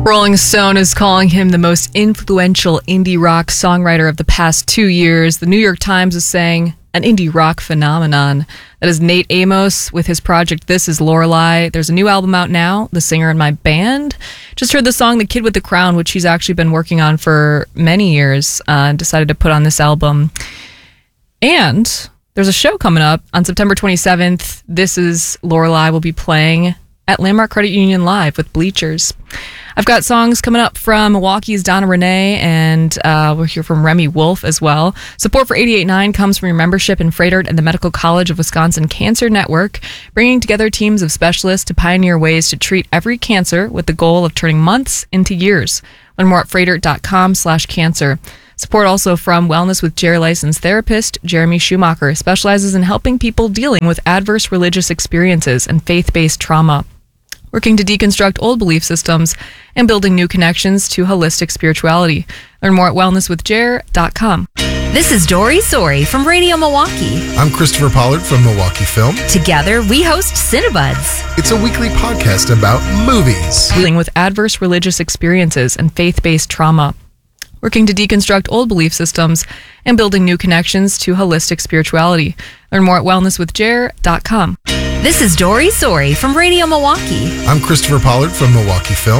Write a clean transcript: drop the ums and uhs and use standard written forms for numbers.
Rolling Stone is calling him the most influential indie rock songwriter of the past 2 years. The New York Times is saying an indie rock phenomenon. That is Nate Amos with his project This Is Lorelei. There's a new album out now, The Singer in My Band. Just heard the song The Kid with the Crown, which he's actually been working on for many years, decided to put on this album. And there's a show coming up on September 27th. This Is Lorelei will be playing at Landmark Credit Union Live with Bleachers. I've got songs coming up from Milwaukee's Donna Renee, and we'll hear from Remy Wolf as well. Support for 88.9 comes from your membership in Froedtert and the Medical College of Wisconsin Cancer Network, bringing together teams of specialists to pioneer ways to treat every cancer with the goal of turning months into years. Learn more at froedtert.com/cancer. Support also from Wellness with Jer licensed therapist Jeremy Schumacher, specializes in helping people dealing with adverse religious experiences and faith-based trauma, working to deconstruct old belief systems and building new connections to holistic spirituality. Learn more at wellnesswithjer.com. This is Dory Sori from Radio Milwaukee. I'm Christopher Pollard from Milwaukee Film. Together, we host Cinebuds. It's a weekly podcast about movies. Dealing with adverse religious experiences and faith-based trauma, working to deconstruct old belief systems and building new connections to holistic spirituality. Learn more at wellnesswithjer.com. This is Dory Sori from Radio Milwaukee. I'm Christopher Pollard from Milwaukee Film.